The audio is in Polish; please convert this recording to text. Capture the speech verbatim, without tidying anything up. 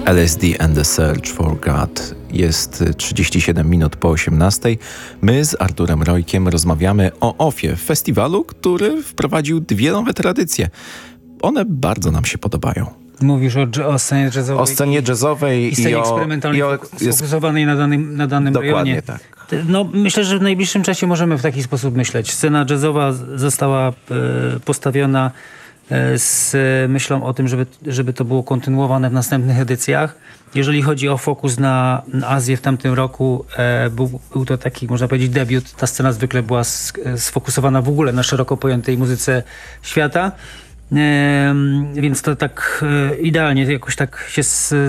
L S D and the Search for God. Jest trzydzieści siedem minut po osiemnastej. My z Arturem Rojkiem rozmawiamy o Ofie, festiwalu, który wprowadził dwie nowe tradycje. One bardzo nam się podobają. Mówisz o, o scenie jazzowej. O scenie jazzowej i scenie i o, eksperymentalnej, i o sfokusowanej na danym, na danym dokładnie rejonie. tak. No, myślę, że w najbliższym czasie możemy w taki sposób myśleć. Scena jazzowa została e, postawiona e, z myślą o tym, żeby, żeby to było kontynuowane w następnych edycjach. Jeżeli chodzi o fokus na, na Azję w tamtym roku, e, był, był to taki, można powiedzieć, debiut. Ta scena zwykle była s, sfokusowana w ogóle na szeroko pojętej muzyce świata. E, więc to tak e, idealnie jakoś tak się z,